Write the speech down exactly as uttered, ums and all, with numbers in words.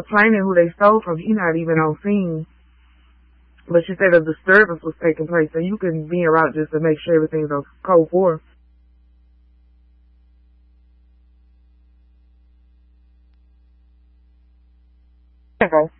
claiming who they stole from. He's not even on scene. But she said a disturbance was taking place, so you can be en route just to make sure everything's on code four. Okay.